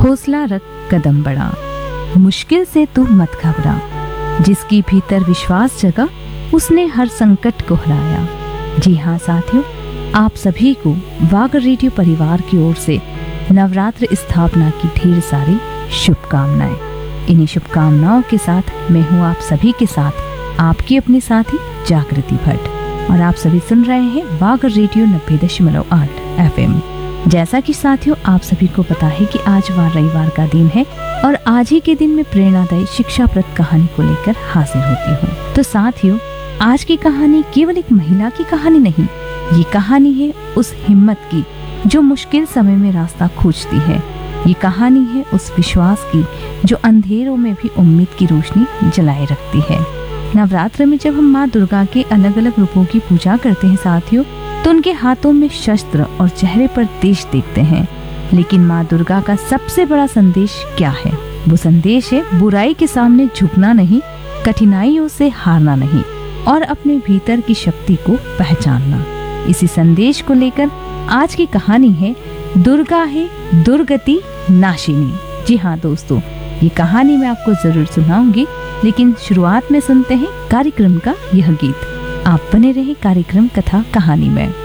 हौसला रख कदम बढ़ा, मुश्किल से तू मत घबरा, जिसकी भीतर विश्वास जगा उसने हर संकट को हराया। जी हाँ साथियों, आप सभी को वागर रेडियो परिवार की ओर से नवरात्र स्थापना की ढेर सारी शुभकामनाएं। इन्हीं शुभकामनाओं के साथ मैं हूँ आप सभी के साथ आपकी अपनी साथी जागृति भट्ट, और आप सभी सुन रहे हैं वागर रेडियो 90.8 FM। जैसा कि साथियों आप सभी को पता है कि आज रविवार का दिन है और आज ही के दिन में प्रेरणादायी शिक्षाप्रद कहानी को लेकर हाजिर होती हूँ। तो साथियों, आज की कहानी केवल एक महिला की कहानी नहीं, ये कहानी है उस हिम्मत की जो मुश्किल समय में रास्ता खोजती है। ये कहानी है उस विश्वास की जो अंधेरों में भी उम्मीद की रोशनी जलाए रखती है। नवरात्र में जब हम माँ दुर्गा के अलग अलग रूपों की पूजा करते हैं साथियों, तो उनके हाथों में शस्त्र और चेहरे पर तेज देखते हैं। लेकिन माँ दुर्गा का सबसे बड़ा संदेश क्या है? वो संदेश है बुराई के सामने झुकना नहीं, कठिनाइयों से हारना नहीं और अपने भीतर की शक्ति को पहचानना। इसी संदेश को लेकर आज की कहानी है दुर्गा है दुर्गति नाशिनी। जी हाँ दोस्तों, ये कहानी मैं आपको जरूर सुनाऊंगी, लेकिन शुरुआत में सुनते हैं कार्यक्रम का यह गीत। आप बने रहे कार्यक्रम कथा कहानी में।